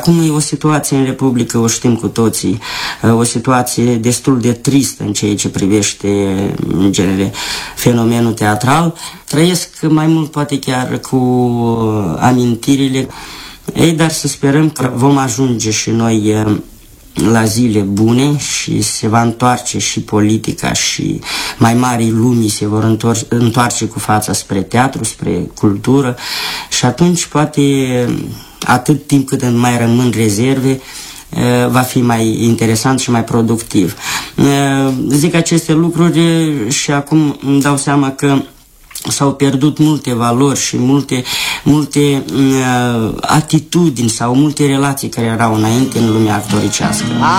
Acum e o situație în Republică, o știm cu toții, o situație destul de tristă în ceea ce privește, în genere, fenomenul teatral. Trăiesc mai mult, poate chiar, cu amintirile. Ei, dar să sperăm că vom ajunge și noi la zile bune și se va întoarce și politica și mai mari lumii se vor întoarce cu fața spre teatru, spre cultură și atunci poate atât timp cât mai rămân rezerve va fi mai interesant și mai productiv. Zic aceste lucruri și acum îmi dau seama că s-au pierdut multe valori și multe atitudini sau multe relații care erau înainte în lumea actoricească.